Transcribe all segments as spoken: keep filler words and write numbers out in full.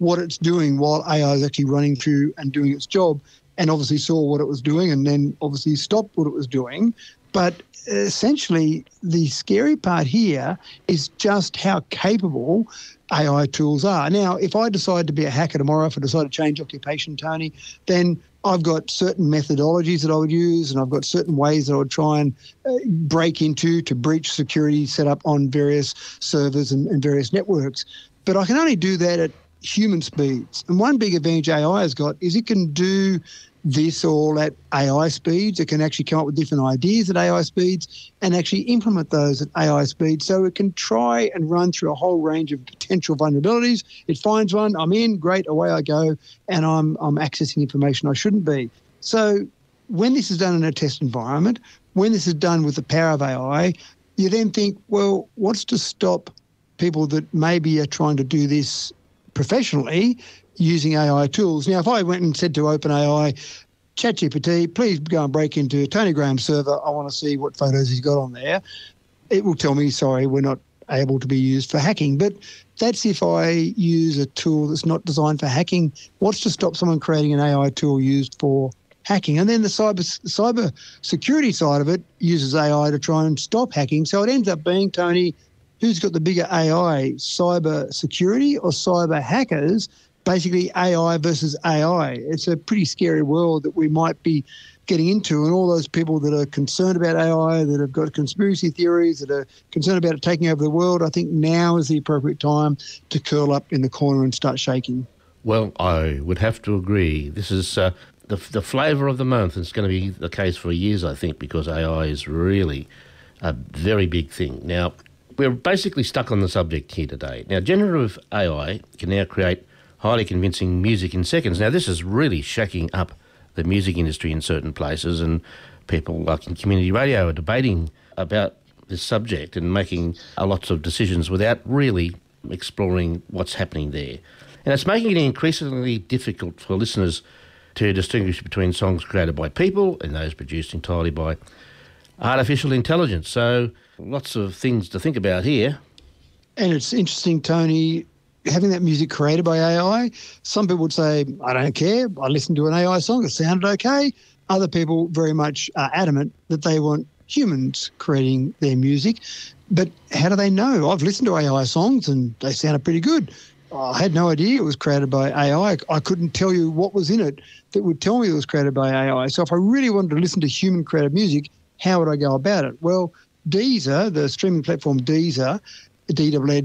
what it's doing while A I is actually running through and doing its job, and obviously saw what it was doing and then obviously stopped what it was doing. But essentially, the scary part here is just how capable A I tools are. Now, if I decide to be a hacker tomorrow, if I decide to change occupation, Tony, then I've got certain methodologies that I would use, and I've got certain ways that I would try and uh, break into to breach security set up on various servers and, and various networks. But I can only do that at human speeds. And one big advantage A I has got is it can do this all at A I speeds. It can actually come up with different ideas at A I speeds and actually implement those at A I speeds. So it can try and run through a whole range of potential vulnerabilities. It finds one, I'm in, great, away I go, and I'm I'm accessing information I shouldn't be. So when this is done in a test environment, when this is done with the power of A I, you then think, well, what's to stop people that maybe are trying to do this professionally using A I tools? Now, if I went and said to OpenAI, ChatGPT, please go and break into Tony Graham's server, I want to see what photos he's got on there, it will tell me, sorry, we're not able to be used for hacking. But that's if I use a tool that's not designed for hacking. What's to stop someone creating an A I tool used for hacking? And then the cyber cyber security side of it uses A I to try and stop hacking. So it ends up being, Tony, who's got the bigger A I, cyber security or cyber hackers? Basically A I versus A I. It's a pretty scary world that we might be getting into, and all those people that are concerned about A I, that have got conspiracy theories, that are concerned about it taking over the world, I think now is the appropriate time to curl up in the corner and start shaking. Well, I would have to agree. This is uh, the, the flavour of the month. It's going to be the case for years, I think, because A I is really a very big thing. Now, we're basically stuck on the subject here today. Now, generative A I can now create highly convincing music in seconds. Now, this is really shaking up the music industry in certain places, and people like in community radio are debating about this subject and making uh, lots of decisions without really exploring what's happening there. And it's making it increasingly difficult for listeners to distinguish between songs created by people and those produced entirely by artificial intelligence. So lots of things to think about here. And it's interesting, Tony, having that music created by A I, some people would say, I don't care, I listened to an A I song, it sounded okay. Other people very much are adamant that they want humans creating their music. But how do they know? I've listened to A I songs and they sounded pretty good. I had no idea it was created by A I. I couldn't tell you what was in it that would tell me it was created by A I. So if I really wanted to listen to human-created music, how would I go about it? Well, Deezer, the streaming platform Deezer, D Z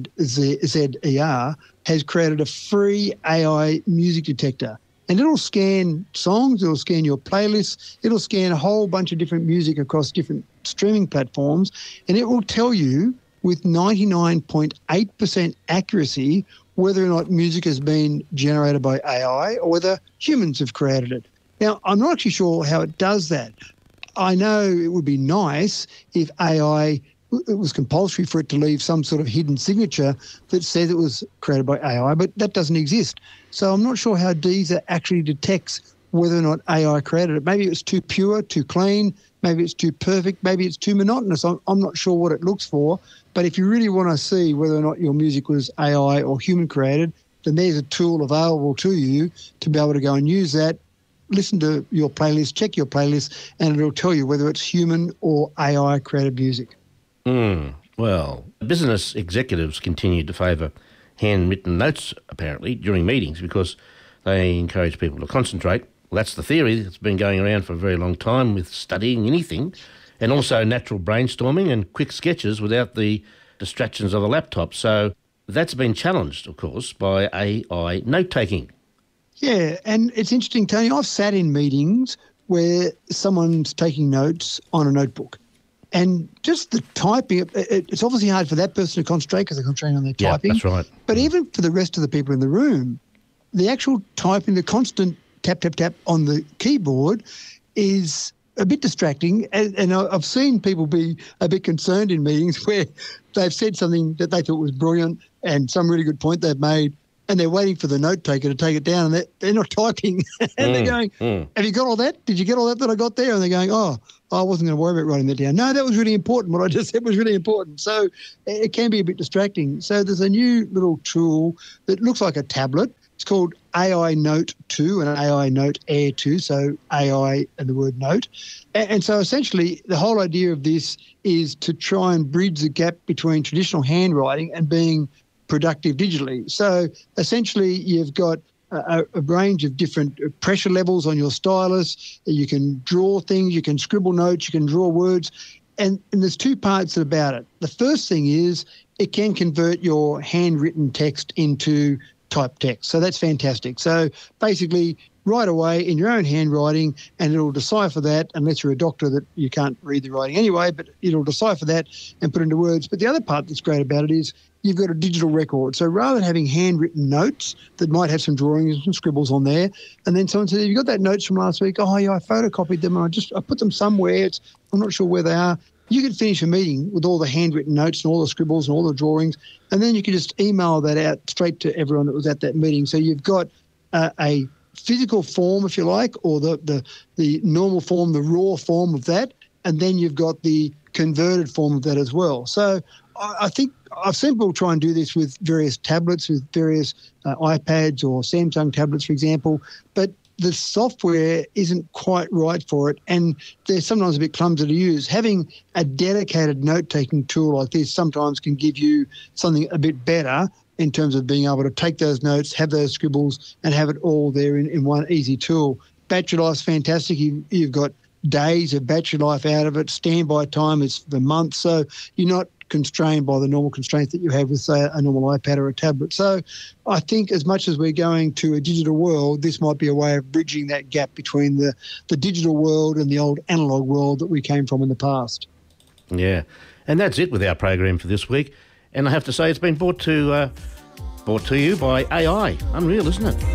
Z E R, has created a free A I music detector. And it'll scan songs, it'll scan your playlists, it'll scan a whole bunch of different music across different streaming platforms, and it will tell you with ninety-nine point eight percent accuracy whether or not music has been generated by A I or whether humans have created it. Now, I'm not actually sure how it does that. I know it would be nice if A I, it was compulsory for it to leave some sort of hidden signature that says it was created by A I, but that doesn't exist. So I'm not sure how Deezer actually detects whether or not A I created it. Maybe it's too pure, too clean, maybe it's too perfect, maybe it's too monotonous. I'm, I'm not sure what it looks for. But if you really want to see whether or not your music was A I or human created, then there's a tool available to you to be able to go and use that, listen to your playlist, check your playlist, and it'll tell you whether it's human or A I created music. Mm, well, business executives continue to favour handwritten notes, apparently, during meetings because they encourage people to concentrate. Well, that's the theory that's been going around for a very long time with studying anything, and also natural brainstorming and quick sketches without the distractions of a laptop. So that's been challenged, of course, by A I note-taking. Yeah, and it's interesting, Tony, I've sat in meetings where someone's taking notes on a notebook. And just the typing, it, it's obviously hard for that person to concentrate because they're concentrating on their yeah, typing. That's right. But even for the rest of the people in the room, the actual typing, the constant tap, tap, tap on the keyboard is a bit distracting. And, and I've seen people be a bit concerned in meetings where they've said something that they thought was brilliant and some really good point they've made, and they're waiting for the note taker to take it down, and they're, they're not typing. and mm, they're going, mm. have you got all that? Did you get all that that I got there? And they're going, oh, I wasn't going to worry about writing that down. No, that was really important. What I just said was really important. So it can be a bit distracting. So there's a new little tool that looks like a tablet, It's called A I Note two and A I Note Air two, so A I and the word note. And, and so essentially the whole idea of this is to try and bridge the gap between traditional handwriting and being productive digitally. So essentially you've got a, a range of different pressure levels on your stylus. You can draw things, you can scribble notes, you can draw words. And, and there's two parts about it. The first thing is it can convert your handwritten text into type text. So that's fantastic. So basically right away in your own handwriting, and it'll decipher that, unless you're a doctor that you can't read the writing anyway, but it'll decipher that and put it into words. But the other part that's great about it is you've got a digital record. So rather than having handwritten notes that might have some drawings and some scribbles on there, and then someone says, have you got that notes from last week? Oh, yeah, I photocopied them and I just I put them somewhere. It's, I'm not sure where they are. You could finish a meeting with all the handwritten notes and all the scribbles and all the drawings, and then you could just email that out straight to everyone that was at that meeting. So you've got uh, a physical form, if you like, or the, the, the normal form, the raw form of that, and then you've got the converted form of that as well. So I, I think I've seen people try and do this with various tablets, with various uh, iPads or Samsung tablets, for example, but the software isn't quite right for it, and they're sometimes a bit clumsy to use. Having a dedicated note-taking tool like this sometimes can give you something a bit better in terms of being able to take those notes, have those scribbles, and have it all there in, in one easy tool. Battery life's fantastic. You, you've got days of battery life out of it. Standby time is for months, so you're not constrained by the normal constraints that you have with, say, a normal iPad or a tablet. So I think as much as we're going to a digital world, this might be a way of bridging that gap between the, the digital world and the old analogue world that we came from in the past. Yeah, and that's it with our program for this week. And I have to say it's been brought to uh, brought to you by A I. Unreal, isn't it?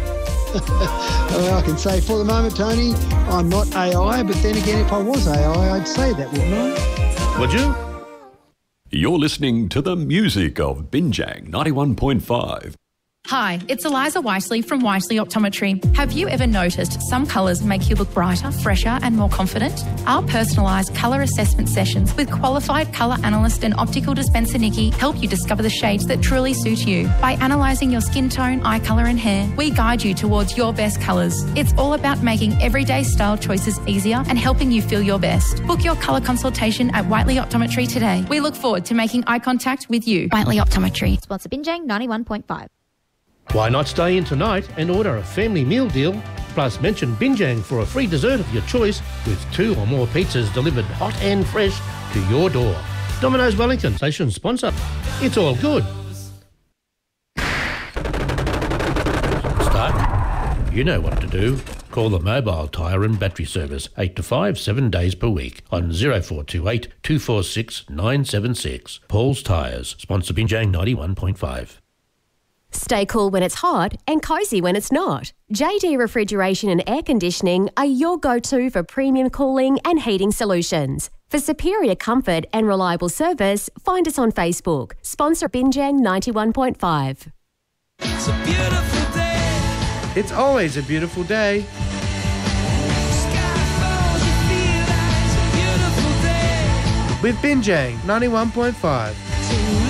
Well, I can say for the moment, Tony, I'm not A I, but then again, if I was A I, I'd say that, wouldn't I? Would you? You're listening to the music of Binjang ninety-one point five. Hi, it's Eliza Wisely from Wisely Optometry. Have you ever noticed some colours make you look brighter, fresher and more confident? Our personalised colour assessment sessions with qualified colour analyst and optical dispenser Nikki help you discover the shades that truly suit you. By analysing your skin tone, eye colour and hair, we guide you towards your best colours. It's all about making everyday style choices easier and helping you feel your best. Book your colour consultation at Whiteley Optometry today. We look forward to making eye contact with you. Whiteley Optometry. Sponsor Binjang ninety-one point five. Why not stay in tonight and order a family meal deal, plus mention Binjang for a free dessert of your choice with two or more pizzas delivered hot and fresh to your door. Domino's Wellington, station sponsor. It's all good. Start. You know what to do. Call the Mobile Tyre and Battery Service eight to five, seven days per week on zero four two eight, two four six, nine seven six. Paul's Tyres, sponsor Binjang ninety-one point five. Stay cool when it's hot and cosy when it's not. J D Refrigeration and Air Conditioning are your go-to for premium cooling and heating solutions. For superior comfort and reliable service, find us on Facebook. Sponsor Binjang ninety-one point five. It's a beautiful day. It's always a beautiful day. Sky falls, you feel like it's a beautiful day. With Binjang ninety-one point five. To